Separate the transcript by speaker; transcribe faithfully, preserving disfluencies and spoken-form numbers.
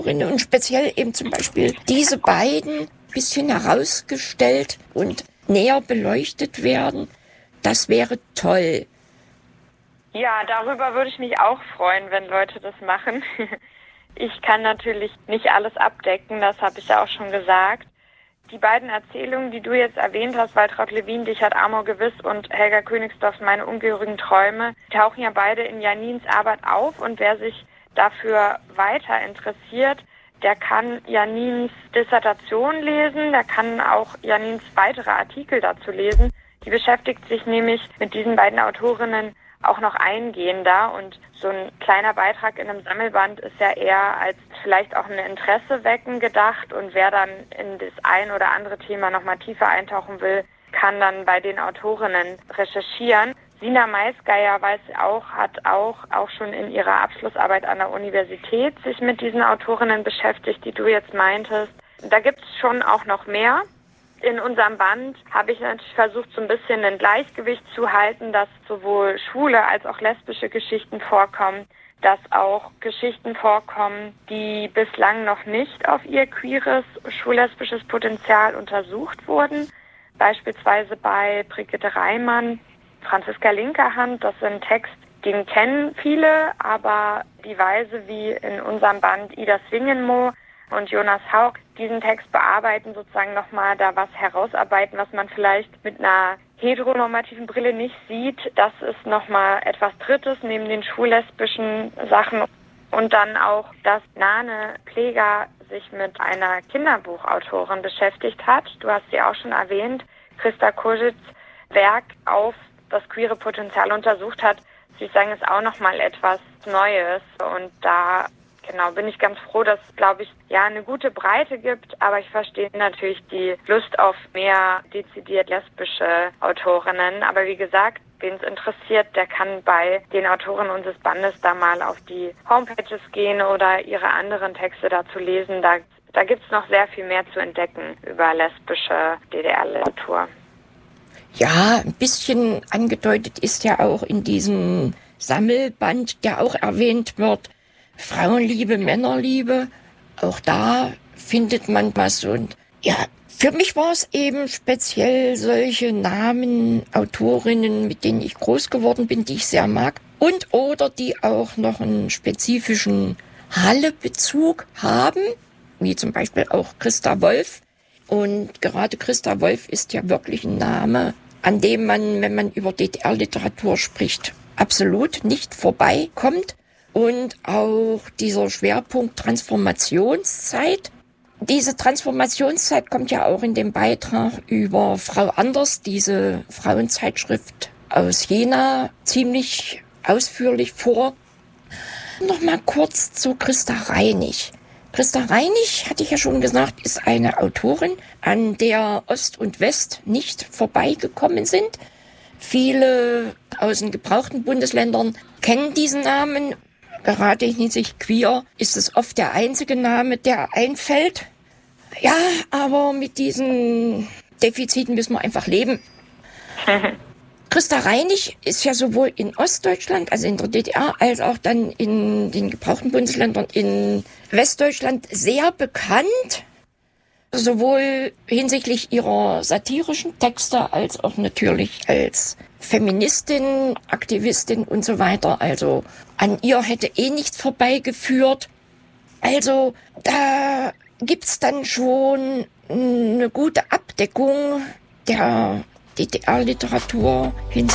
Speaker 1: Und speziell eben zum Beispiel diese beiden bisschen herausgestellt und näher beleuchtet werden. Das wäre toll.
Speaker 2: Ja, darüber würde ich mich auch freuen, wenn Leute das machen. Ich kann natürlich nicht alles abdecken, das habe ich ja auch schon gesagt. Die beiden Erzählungen, die du jetzt erwähnt hast, Waltraud Levin, Dich hat Amor gewiss und Helga Königsdorfs Meine ungehörigen Träume, tauchen ja beide in Janins Arbeit auf. Und wer sich dafür weiter interessiert, der kann Janins Dissertation lesen, der kann auch Janins weitere Artikel dazu lesen. Die beschäftigt sich nämlich mit diesen beiden Autorinnen auch noch eingehender, und so ein kleiner Beitrag in einem Sammelband ist ja eher als vielleicht auch ein Interesse wecken gedacht, und wer dann in das ein oder andere Thema nochmal tiefer eintauchen will, kann dann bei den Autorinnen recherchieren. Sina Maisgeier weiß auch, hat auch, auch schon in ihrer Abschlussarbeit an der Universität sich mit diesen Autorinnen beschäftigt, die du jetzt meintest. Da gibt es schon auch noch mehr. In unserem Band habe ich natürlich versucht, so ein bisschen ein Gleichgewicht zu halten, dass sowohl schwule als auch lesbische Geschichten vorkommen, dass auch Geschichten vorkommen, die bislang noch nicht auf ihr queeres, schwul-lesbisches Potenzial untersucht wurden. Beispielsweise bei Brigitte Reimann, Franziska Linkerhand, das ist ein Text, den kennen viele, aber die Weise, wie in unserem Band Ida Swingenmo und Jonas Haug diesen Text bearbeiten, sozusagen nochmal da was herausarbeiten, was man vielleicht mit einer heteronormativen Brille nicht sieht. Das ist nochmal etwas Drittes neben den schwul-lesbischen Sachen. Und dann auch, dass Nane Pleger sich mit einer Kinderbuchautorin beschäftigt hat. Du hast sie auch schon erwähnt. Christa Koschitz Werk auf das queere Potenzial untersucht hat. Ich sagen, ist auch nochmal etwas Neues. Und da Genau, bin ich ganz froh, dass es, glaube ich, ja eine gute Breite gibt, aber ich verstehe natürlich die Lust auf mehr dezidiert lesbische Autorinnen. Aber wie gesagt, wen es interessiert, der kann bei den Autoren unseres Bandes da mal auf die Homepages gehen oder ihre anderen Texte dazu lesen. Da, da gibt es noch sehr viel mehr zu entdecken über lesbische D D R-Literatur.
Speaker 1: Ja, ein bisschen angedeutet ist ja auch in diesem Sammelband, der auch erwähnt wird, Frauenliebe, Männerliebe, auch da findet man was. Und ja, für mich war es eben speziell solche Namen, Autorinnen, mit denen ich groß geworden bin, die ich sehr mag. Und oder die auch noch einen spezifischen Halle-Bezug haben, wie zum Beispiel auch Christa Wolf. Und gerade Christa Wolf ist ja wirklich ein Name, an dem man, wenn man über D D R-Literatur spricht, absolut nicht vorbeikommt. Und auch dieser Schwerpunkt Transformationszeit. Diese Transformationszeit kommt ja auch in dem Beitrag über Frau Anders, diese Frauenzeitschrift aus Jena, ziemlich ausführlich vor. Nochmal kurz zu Christa Reinig. Christa Reinig, hatte ich ja schon gesagt, ist eine Autorin, an der Ost und West nicht vorbeigekommen sind. Viele aus den gebrauchten Bundesländern kennen diesen Namen. Gerade hinsichtlich queer ist es oft der einzige Name, der einfällt. Ja, aber mit diesen Defiziten müssen wir einfach leben. Christa Reinig ist ja sowohl in Ostdeutschland, also in der D D R, als auch dann in den gebrauchten Bundesländern in Westdeutschland sehr bekannt. Sowohl hinsichtlich ihrer satirischen Texte als auch natürlich als Feministin, Aktivistin und so weiter. Also an ihr hätte eh nichts vorbeigeführt. Also da gibt's dann schon eine gute Abdeckung der D D R-Literatur hin